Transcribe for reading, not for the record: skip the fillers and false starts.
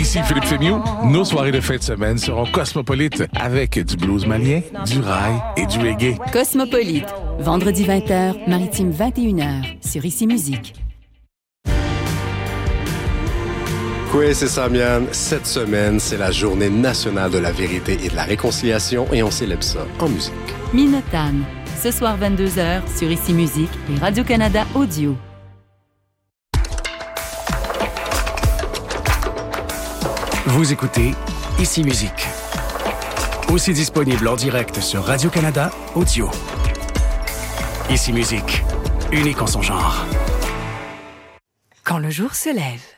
Ici Philippe Fémieux. Nos soirées de fin de semaine seront cosmopolites avec du blues malien, du rail et du reggae. Cosmopolite, vendredi 20h, maritime 21h, sur Ici Musique. Oui, c'est Samian. Cette semaine, c'est la journée nationale de la vérité et de la réconciliation et on célèbre ça en musique. Minotan, ce soir 22h, sur Ici Musique et Radio-Canada Audio. Vous écoutez Ici Musique. Aussi disponible en direct sur Radio-Canada Audio. Ici Musique, unique en son genre. Quand le jour se lève.